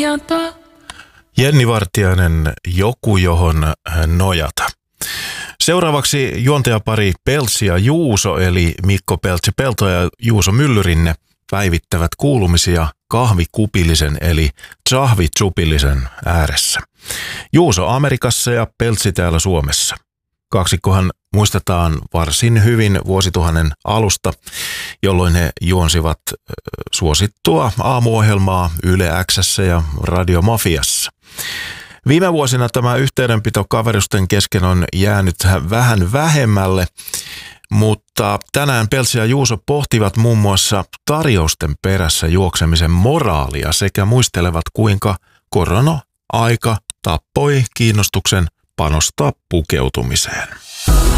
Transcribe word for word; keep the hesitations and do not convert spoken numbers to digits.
toi. Jenni Vartiainen, joku johon nojata. Seuraavaksi juontajapari Peltsi ja Juuso, eli Mikko Peltsi-Pelto ja Juuso Myllyrinne päivittävät kuulumisia kahvikupillisen eli tsahvitsupillisen ääressä. Juuso Amerikassa ja Peltsi täällä Suomessa. Kaksikkohan muistetaan varsin hyvin vuosituhannen alusta, jolloin he juonsivat suosittua aamuohjelmaa Yle X:ssä ja Radio Mafiassa. Viime vuosina tämä yhteydenpito kaverusten kesken on jäänyt vähän vähemmälle, mutta tänään Peltsi ja Juuso pohtivat muun muassa tarjousten perässä juoksemisen moraalia sekä muistelevat, kuinka korona-aika tappoi kiinnostuksen panostaa pukeutumiseen.